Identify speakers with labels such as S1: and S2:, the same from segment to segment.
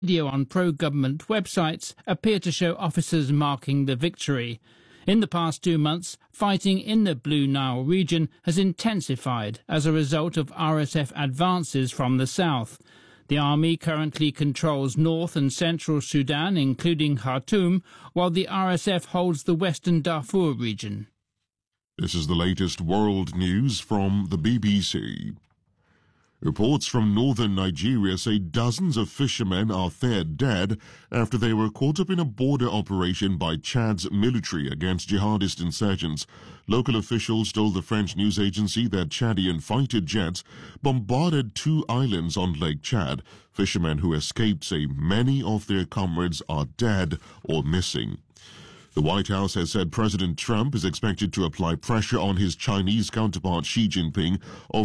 S1: Video on pro-government websites appear to show officers marking the victory. In the past 2 months, fighting in the Blue Nile region has intensified as a result of RSF advances from the south. The army currently controls north and central Sudan, including Khartoum, while the RSF holds the western Darfur region.
S2: This is the latest world news from the BBC. Reports from northern Nigeria say dozens of fishermen are feared dead after they were caught up in a border operation by Chad's military against jihadist insurgents. Local officials told the French news agency that Chadian fighter jets bombarded 2 islands on Lake Chad. Fishermen who escaped say many of their comrades are dead or missing. The White House has said President Trump is expected to apply pressure on his Chinese counterpart Xi Jinping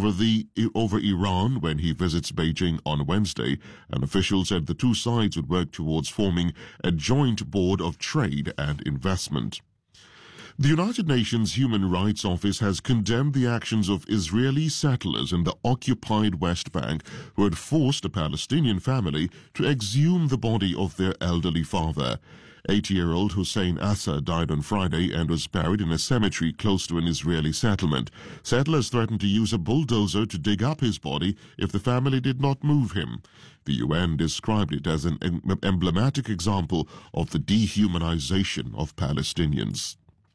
S2: over Iran when he visits Beijing on Wednesday. An official said the two sides would work towards forming a joint board of trade and investment. The United Nations Human Rights Office has condemned the actions of Israeli settlers in the occupied West Bank who had forced a Palestinian family to exhume the body of their elderly father. 80-year-old Hussein Assa died on Friday and was buried in a cemetery close to an Israeli settlement. Settlers threatened to use a bulldozer to dig up his body if the family did not move him. The UN described it as an emblematic example of the dehumanization of Palestinians.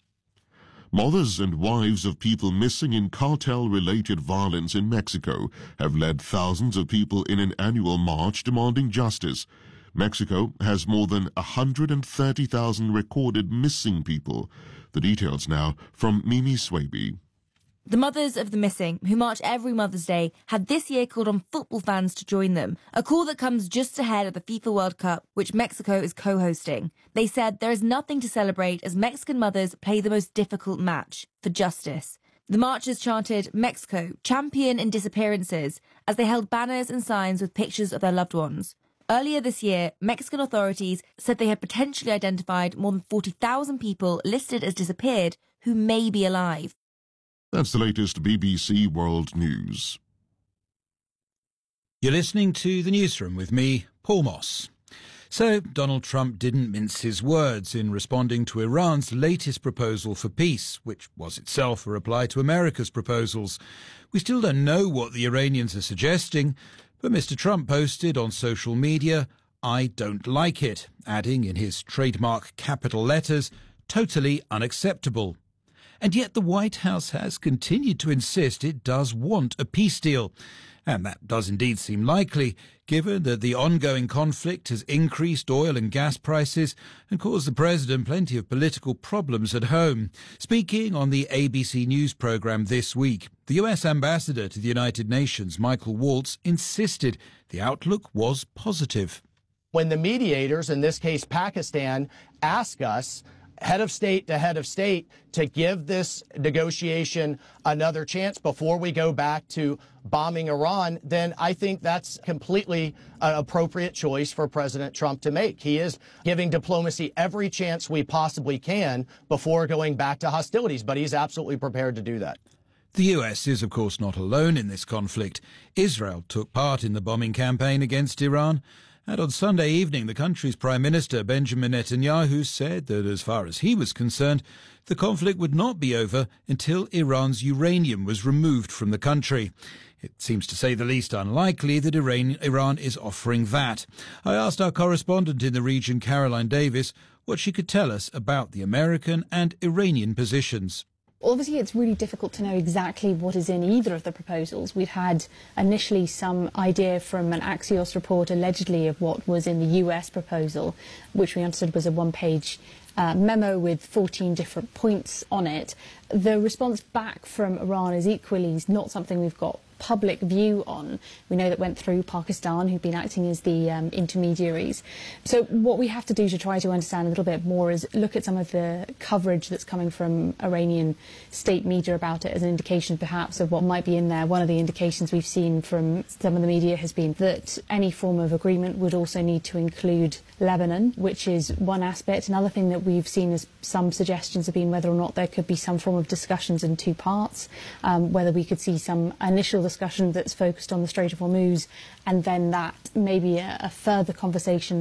S2: Mothers and wives of people missing in cartel-related violence in Mexico have led thousands of people in an annual march demanding justice. Mexico has more than 130,000 recorded missing people. The details now from Mimi Swaby.
S3: The mothers of the missing, who march every Mother's Day, have this year called on football fans to join them, a call that comes just ahead of the FIFA World Cup, which Mexico is co-hosting. They said there is nothing to celebrate as Mexican mothers play the most difficult match, for justice. The marchers chanted, "Mexico, champion in disappearances," as they held banners and signs with pictures of their loved ones. Earlier this year, Mexican authorities said they had potentially identified more than 40,000 people listed as disappeared who may be alive.
S2: That's the latest BBC World News.
S4: You're listening to the Newsroom with me, Paul Moss. So, Donald Trump didn't mince his words in responding to Iran's latest proposal for peace, which was itself a reply to America's proposals. We still don't know what the Iranians are suggesting, but Mr. Trump posted on social media, "I don't like it," adding in his trademark capital letters, "totally unacceptable." And yet the White House has continued to insist it does want a peace deal. And that does indeed seem likely, given that the ongoing conflict has increased oil and gas prices and caused the president plenty of political problems at home. Speaking on the ABC News programme this week, the US ambassador to the United Nations, Michael Waltz, insisted the outlook was positive.
S5: When the mediators, in this case Pakistan, ask us, head of state to head of state, to give this negotiation another chance before we go back to bombing Iran, then I think that's completely an appropriate choice for President Trump to make. He is giving diplomacy every chance we possibly can before going back to hostilities, but he's absolutely prepared to do that.
S4: The US is, of course, not alone in this conflict. Israel took part in the bombing campaign against Iran. And on Sunday evening, the country's Prime Minister, Benjamin Netanyahu, said that as far as he was concerned, the conflict would not be over until Iran's uranium was removed from the country. It seems, to say the least, unlikely that Iran is offering that. I asked our correspondent in the region, Caroline Davis, what she could tell us about the American and Iranian positions.
S6: Obviously, it's really difficult to know exactly what is in either of the proposals. We'd had initially some idea from an Axios report allegedly of what was in the US proposal, which we understood was a one-page memo with 14 different points on it. The response back from Iran is equally not something we've got public view on. We know that went through Pakistan, who've been acting as the intermediaries. So what we have to do to try to understand a little bit more is look at some of the coverage that's coming from Iranian state media about it as an indication perhaps of what might be in there. One of the indications we've seen from some of the media has been that any form of agreement would also need to include Lebanon, which is one aspect. Another thing that we've seen is some suggestions have been whether or not there could be some form of discussions in two parts, whether we could see some initial discussion that's focused on the Strait of Hormuz, and then that maybe a further conversation